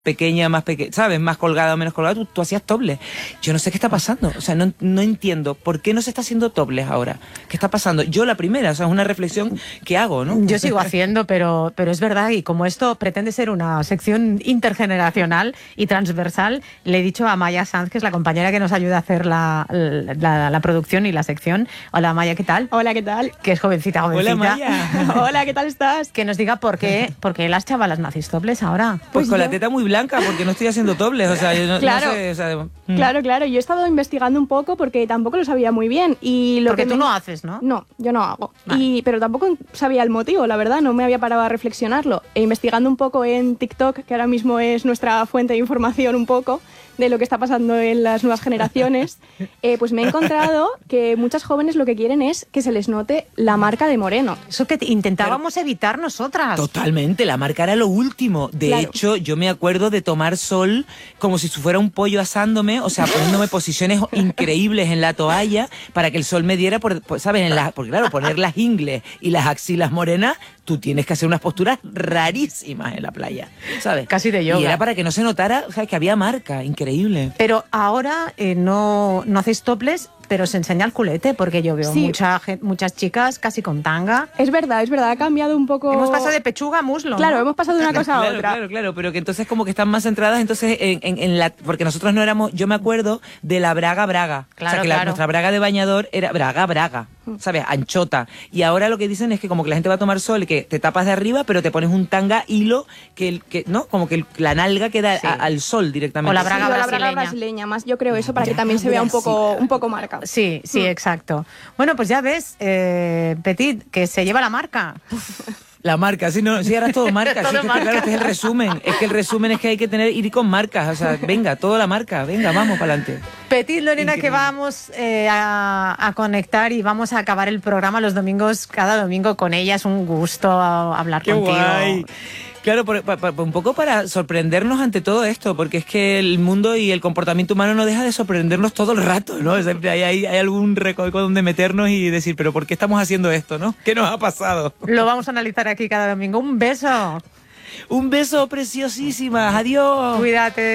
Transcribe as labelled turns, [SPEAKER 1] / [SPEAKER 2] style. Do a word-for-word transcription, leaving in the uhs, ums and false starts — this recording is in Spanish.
[SPEAKER 1] pequeña, más pequeña, ¿sabes? Más colgada o menos colgada, tú, tú hacías topless. Yo no sé qué está pasando, o sea, no, no entiendo por qué no se está haciendo topless ahora. ¿Qué está pasando? Yo la primera, o sea, es una reflexión que hago, ¿no?
[SPEAKER 2] Yo sigo haciendo, pero, pero es verdad, y como esto pretende ser una sección intergeneracional y transversal, le he dicho a Maya Sanz, que es la compañera que nos ayuda a hacer la, la, la producción y la sección. Hola Maya, ¿qué tal?
[SPEAKER 3] Hola, ¿qué tal?
[SPEAKER 2] Que es jovencita, jovencita.
[SPEAKER 1] Hola Maya.
[SPEAKER 3] Hola, ¿qué tal estás?
[SPEAKER 2] Que nos diga por qué, por qué las chavalas no hacéis topless ahora.
[SPEAKER 1] Pues,
[SPEAKER 3] Pues
[SPEAKER 1] con
[SPEAKER 3] yo...
[SPEAKER 1] la teta muy blanca, porque no estoy haciendo topless, o sea, yo no,
[SPEAKER 3] claro,
[SPEAKER 1] no sé, o sea, mm.
[SPEAKER 3] claro, claro, yo he estado investigando un poco porque tampoco lo sabía muy bien y lo
[SPEAKER 2] Porque
[SPEAKER 3] que
[SPEAKER 2] tú
[SPEAKER 3] me...
[SPEAKER 2] no haces, ¿no?
[SPEAKER 3] No, yo no hago,
[SPEAKER 2] Vale.
[SPEAKER 3] y, pero tampoco sabía el motivo, la verdad, no me había parado a reflexionarlo. E investigando un poco en TikTok, que ahora mismo es nuestra fuente de información un poco de lo que está pasando en las nuevas generaciones, eh, pues me he encontrado que muchas jóvenes lo que quieren es que se les note la marca de moreno.
[SPEAKER 2] Eso que intentábamos pero, evitar nosotras.
[SPEAKER 1] Totalmente, la marca era lo último. De
[SPEAKER 3] claro.
[SPEAKER 1] hecho, yo me acuerdo de tomar sol como si fuera un pollo asándome, o sea, poniéndome posiciones increíbles en la toalla para que el sol me diera, por, por, ¿sabes? En la, porque claro, poner las ingles y las axilas morenas, tú tienes que hacer unas posturas rarísimas en la playa, ¿sabes?
[SPEAKER 2] Casi de yoga.
[SPEAKER 1] Y era para que no se notara, o sea, que había marca, increíble.
[SPEAKER 2] Pero ahora eh, no, no hacéis topless, pero se enseña el culete, porque yo veo
[SPEAKER 3] sí.
[SPEAKER 2] mucha, muchas chicas casi con tanga.
[SPEAKER 3] Es verdad, es verdad, ha cambiado un poco...
[SPEAKER 2] Hemos pasado de pechuga a muslo.
[SPEAKER 3] Claro,
[SPEAKER 2] ¿no?
[SPEAKER 3] hemos pasado de una cosa
[SPEAKER 1] claro,
[SPEAKER 3] a otra.
[SPEAKER 1] Claro, claro, pero que entonces como que están más centradas entonces en, en, en la... Porque nosotros no éramos... Yo me acuerdo de la braga braga.
[SPEAKER 2] Claro,
[SPEAKER 1] o sea, que
[SPEAKER 2] claro.
[SPEAKER 1] la, nuestra braga de bañador era braga braga, ¿sabes? Anchota. Y ahora lo que dicen es que como que la gente va a tomar sol, que te tapas de arriba, pero te pones un tanga hilo, que, que ¿no? Como que el, la nalga queda
[SPEAKER 2] sí.
[SPEAKER 1] a, al sol directamente.
[SPEAKER 2] O la braga
[SPEAKER 3] sí, o
[SPEAKER 2] brasileña.
[SPEAKER 3] la braga brasileña, más yo creo eso, para que
[SPEAKER 1] Braga
[SPEAKER 3] también se vea un poco,
[SPEAKER 1] brasileña.
[SPEAKER 3] un poco marca.
[SPEAKER 2] Sí, sí,
[SPEAKER 3] Mm.
[SPEAKER 2] exacto. Bueno, pues ya ves, eh, Petit, que se lleva la marca.
[SPEAKER 1] La marca, sí, no, sí, ahora es todo marca.
[SPEAKER 2] Todo
[SPEAKER 1] sí, que
[SPEAKER 2] marca.
[SPEAKER 1] Claro, este es el resumen. Es que el resumen es que hay que tener ir con marcas. O sea, venga, toda la marca, venga, vamos para adelante.
[SPEAKER 2] Petit, Lorena,
[SPEAKER 1] Increíble.
[SPEAKER 2] que vamos eh, a, a conectar y vamos a acabar el programa los domingos, cada domingo con ella. Es un gusto hablar
[SPEAKER 1] Qué
[SPEAKER 2] contigo.
[SPEAKER 1] guay. Claro, por, por, por, un poco para sorprendernos ante todo esto, porque es que el mundo y el comportamiento humano no deja de sorprendernos todo el rato, ¿no? Siempre hay, hay, hay algún recoveco donde meternos y decir, pero ¿por qué estamos haciendo esto, no? ¿Qué nos ha pasado?
[SPEAKER 2] Lo vamos a analizar aquí cada domingo. Un beso.
[SPEAKER 1] Un beso preciosísima. Adiós.
[SPEAKER 2] Cuídate.